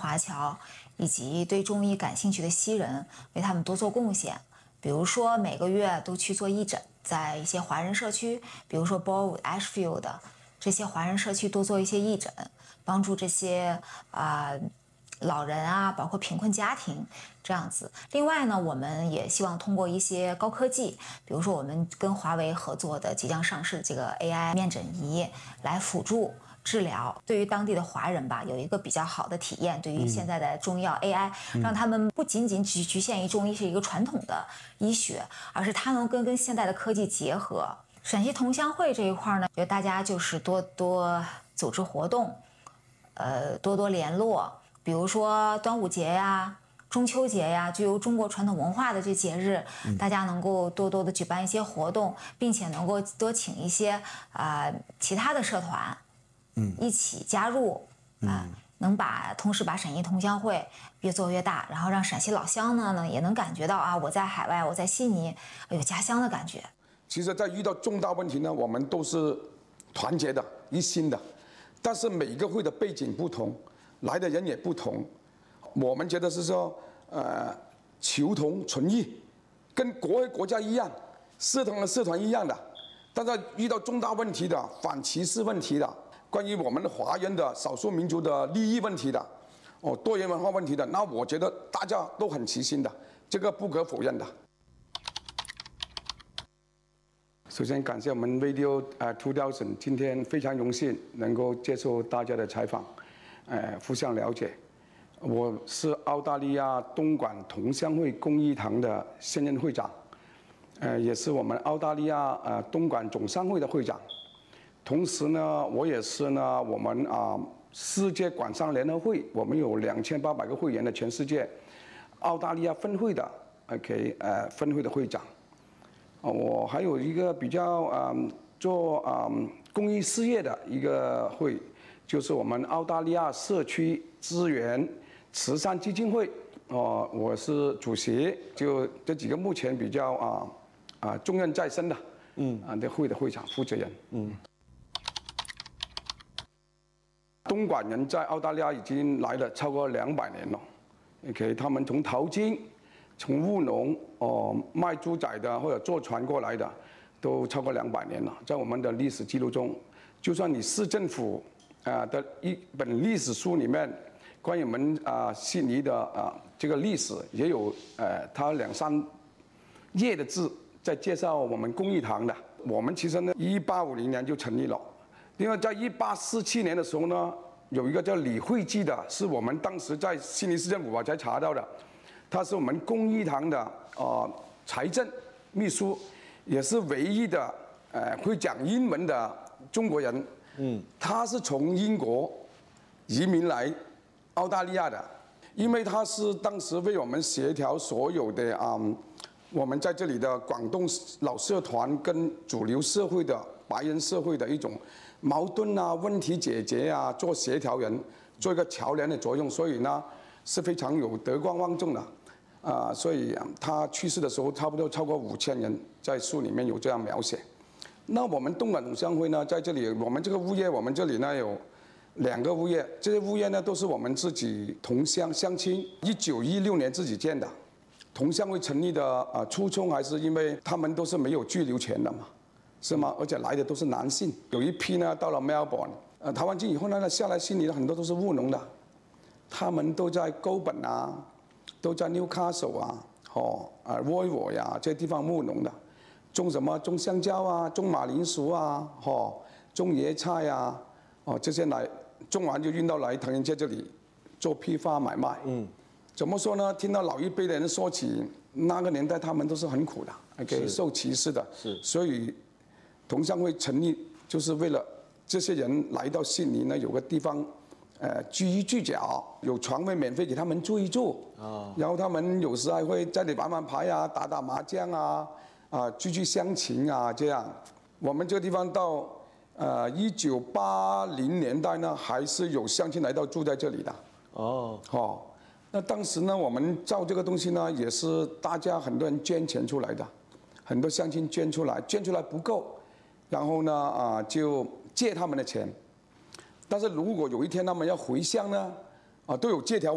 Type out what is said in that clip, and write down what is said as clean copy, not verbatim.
华侨以及对中医感兴趣的西人，为他们多做贡献。比如说每个月都去做义诊，在一些华人社区，比如说 Borwood、Ashfield 这些华人社区多做一些义诊，帮助这些老人啊，包括贫困家庭这样子。另外呢，我们也希望通过一些高科技，比如说我们跟华为合作的即将上市的这个 AI 面诊仪，来辅助治疗，对于当地的华人吧，有一个比较好的体验。对于现在的中药 AI，让他们不仅仅局限于中医是一个传统的医学，而是它能跟现代的科技结合。陕西同乡会这一块呢，觉得大家就是多多组织活动，多多联络。比如说端午节呀、中秋节呀，具有中国传统文化的这节日，大家能够多多的举办一些活动，并且能够多请一些其他的社团，一起加入能同时把陕西同乡会越做越大，然后让陕西老乡呢也能感觉到我在海外，我在悉尼有家乡的感觉。 其实，在遇到重大问题呢，我们都是团结的、一心的，但是每个会的背景不同。来的人也不同，我们觉得是说，求同存异，跟国家一样，社团和社团一样的。但是遇到重大问题的、反歧视问题的、关于我们华人的少数民族的利益问题的、多元文化问题的，那我觉得大家都很齐心的，这个不可否认的。首先感谢我们 Radio 2000，今天非常荣幸能够接受大家的采访。互相了解，我是澳大利亚东莞同乡会公益堂的现任会长，也是我们澳大利亚东莞总商会的会长。同时呢，我也是呢我们世界管商联合会，我们有2800个会员的全世界澳大利亚分会的分会的会长。我还有一个比较做公益事业的一个会。就是我们澳大利亚社区资源慈善基金会，我是主席，就这几个目前比较重任在身的，这会的会长负责人。东莞人在澳大利亚已经来了超过200年了，他们从淘金、从务农、卖猪仔的或者坐船过来的，都超过200年了，在我们的历史记录中，就算你市政府。的一本历史书里面，关于我们悉尼的这个历史，也有它2、3页的字在介绍我们公益堂的。我们其实呢，1850年就成立了。另外，在1847年的时候呢，有一个叫李惠基的，是我们当时在悉尼市政府才查到的，他是我们公益堂的财政秘书，也是唯一的会讲英文的中国人。他是从英国移民来澳大利亚的，因为他是当时为我们协调所有的我们在这里的广东老社团跟主流社会的白人社会的一种矛盾问题解决做协调人，做一个桥梁的作用，所以呢是非常有德高望重的所以他去世的时候差不多超过5000人，在书里面有这样描写。那我们东莞同乡会呢，在这里，我们这个物业，我们这里呢有2个物业，这些物业呢都是我们自己同乡乡亲，1916年自己建的。同乡会成立的初衷还是因为他们都是没有居留权的嘛，是吗？而且来的都是男性，有一批呢到了 Melbourne，台湾进以后呢下来悉尼的很多都是务农的，他们都在高本都在 Newcastle Royal 这些地方务农的。种什么？种香蕉种马铃薯种椰菜这些来种完就运到来唐人街这里做批发买卖。怎么说呢？听到老一辈的人说起那个年代，他们都是很苦的，受歧视的。所以同乡会成立就是为了这些人来到悉尼呢，有个地方居一居脚，有床位免费给他们住一住。然后他们有时还会在这里玩牌打打麻将聚乡情这样。我们这个地方到1980年代呢，还是有乡亲来到住在这里的。那当时呢，我们造这个东西呢，也是大家很多人捐钱出来的，很多乡亲捐出来不够，然后呢就借他们的钱。但是如果有一天他们要回乡呢，都有借条。